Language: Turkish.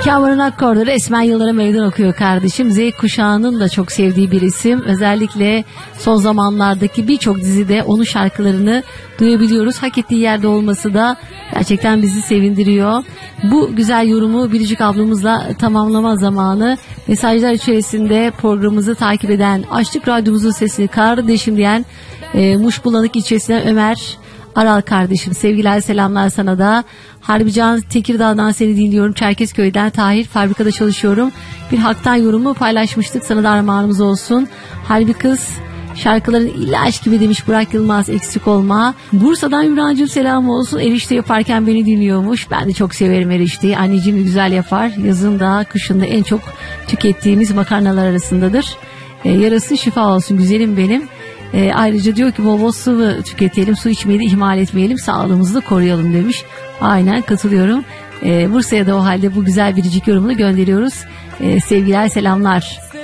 Cameron Accorder resmen yıllara meydan okuyor kardeşim. Z kuşağının da çok sevdiği bir isim. Özellikle son zamanlardaki birçok dizide onun şarkılarını duyabiliyoruz. Hak ettiği yerde olması da gerçekten bizi sevindiriyor. Bu güzel yorumu Biricik ablamızla tamamlama zamanı. Mesajlar içerisinde programımızı takip eden, açtık radyomuzun sesini kardeşim diyen Muş Bulanık ilçesinden Ömer Aral kardeşim, sevgiler selamlar sana da. Harbican Tekirdağ'dan seni dinliyorum. Çerkezköy'den Tahir, fabrikada çalışıyorum. Bir haktan yorumu paylaşmıştık, sana da armağanımız olsun. Harbi kız şarkıların ilaç gibi demiş Burak Yılmaz, eksik olma. Bursa'dan Ümrancığım selam olsun. Erişte yaparken beni dinliyormuş. Ben de çok severim erişteyi. Anneciğim güzel yapar. Yazın da kışın da en çok tükettiğimiz makarnalar arasındadır. Yarası şifa olsun güzelim benim. Ayrıca diyor ki bol bol sıvı tüketelim, su içmeyi de ihmal etmeyelim, sağlığımızı da koruyalım demiş. Aynen katılıyorum. Bursa'ya da o halde bu güzel biricik yorumunu gönderiyoruz. Sevgiler selamlar.